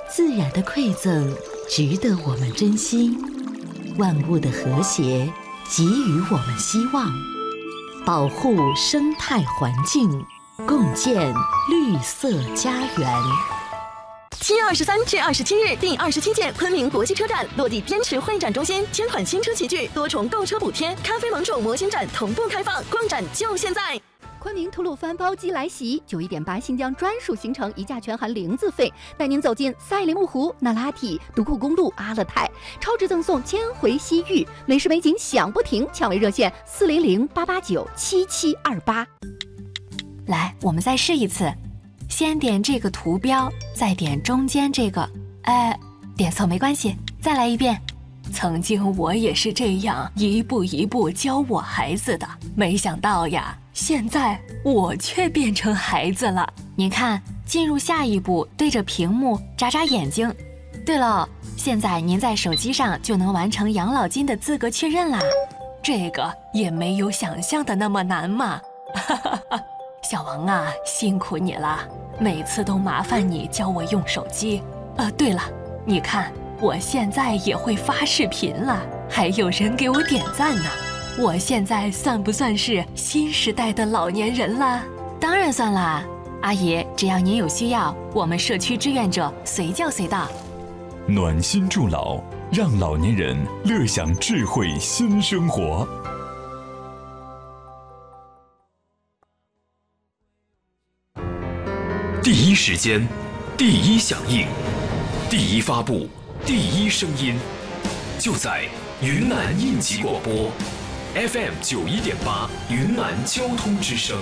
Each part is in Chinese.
自然的馈赠值得我们珍惜，万物的和谐给予我们希望，保护生态环境，共建绿色家园。 7月23至27日，第27届昆明国际车展落地滇池会展中心，1000款新车齐聚，多重购车补贴，咖啡盟主模型展同步开放，逛展就现在！ 昆明吐鲁番包机来袭，91.8新疆专属行程，一价全含0字费，带您走进赛里木湖、那拉提、独库公路、阿勒泰，超值赠送1000回西域，美食美景享不停，抢位热线400-889-7728。 来，我们再试一次，先点这个图标，再点中间这个，点错没关系，再来一遍。曾经我也是这样一步一步教我孩子的，没想到呀，现在我却变成孩子了。您看，进入下一步，对着屏幕眨眨眼睛。对了，现在您在手机上就能完成养老金的资格确认啦。这个也没有想象的那么难嘛。小王啊，辛苦你了，每次都麻烦你教我用手机。对了，你看我现在也会发视频了，还有人给我点赞呢。我现在算不算是新时代的老年人了？当然算啦，阿姨，只要您有需要，我们社区志愿者随叫随到。 暖心助老，让老年人乐享智慧新生活。 第一时间，第一响应，第一发布，第一声音，就在云南应急广播 FM 91.8云南交通之声。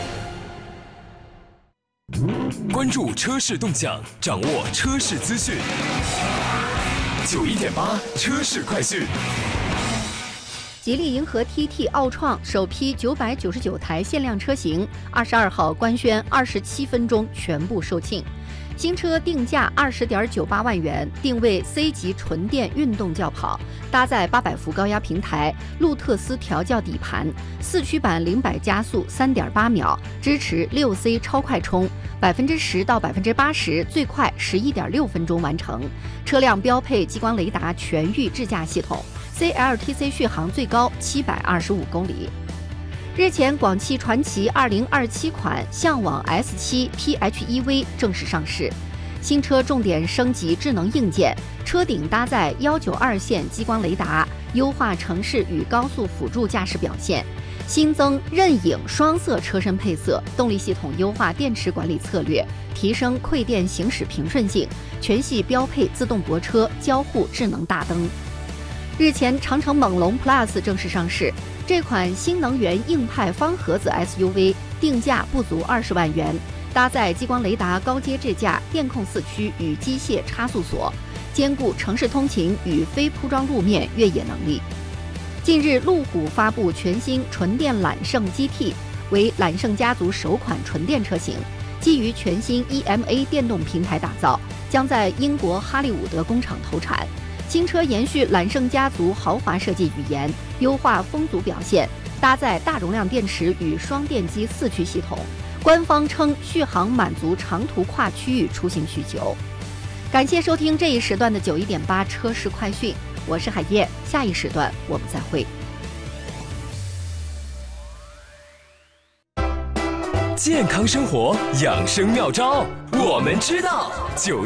关注车市动向，掌握车市资讯。91.8车市快讯。 吉利银河 TT 奥创首批999台限量车型，22号官宣27分钟全部售罄。新车定价20.98万元，定位 C 级纯电运动轿跑，搭载800伏高压平台，路特斯调教底盘，4驱版0-100加速3.8秒，支持6C 超快充，10%到80%，最快11.6分钟完成。车辆标配激光雷达全域智驾系统。CLTC 续航最高725公里。日前，广汽传祺2027款向往 S7 PHEV 正式上市。新车重点升级智能硬件，车顶搭载192线激光雷达，优化城市与高速辅助驾驶表现。新增刃影双色车身配色，动力系统优化电池管理策略，提升馈电行驶平顺性。全系标配自动泊车、交互智能大灯。日前，长城猛龙 Plus 正式上市。这款新能源硬派方盒子 SUV 定价不足20万元，搭载激光雷达高阶智驾、电控4驱与机械差速锁，兼顾城市通勤与非铺装路面越野能力。近日，路虎发布全新纯电揽胜 GT， 为揽胜家族首款纯电车型，基于全新 EMA 电动平台打造，将在英国哈利伍德工厂投产。新车延续揽胜家族豪华设计语言，优化风阻表现，搭载大容量电池与双电机4驱系统。官方称续航满足长途跨区域出行需求。感谢收听这一时段的91.8车市快讯，我是海燕，下一时段我们再会。 健康生活养生妙招，我们知道。